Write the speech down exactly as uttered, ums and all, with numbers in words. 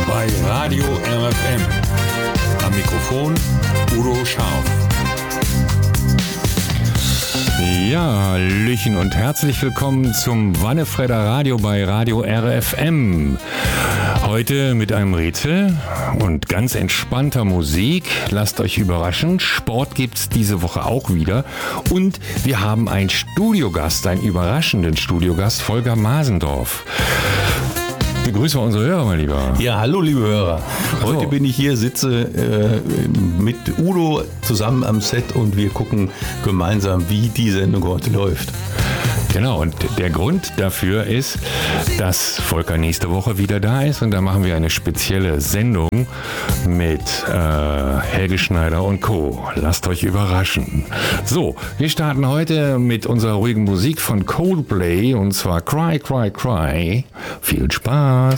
bei Radio R F M. Am Mikrofon Udo Scharf. Ja, Hallöchen und herzlich willkommen zum Wannefredder Radio bei Radio R F M. Heute mit einem Rätsel und ganz entspannter Musik. Lasst euch überraschen. Sport gibt's diese Woche auch wieder. Und wir haben einen Studiogast, einen überraschenden Studiogast, Volker Masendorf. Begrüßen wir unsere Hörer, mein Lieber. Ja, hallo liebe Hörer. Heute so. bin ich hier, sitze äh, mit Udo zusammen am Set und wir gucken gemeinsam, wie die Sendung heute läuft. Genau, und der Grund dafür ist, dass Volker nächste Woche wieder da ist und da machen wir eine spezielle Sendung mit äh, Helge Schneider und Co. Lasst euch überraschen. So, wir starten heute mit unserer ruhigen Musik von Coldplay und zwar Cry, Cry, Cry. Viel Spaß!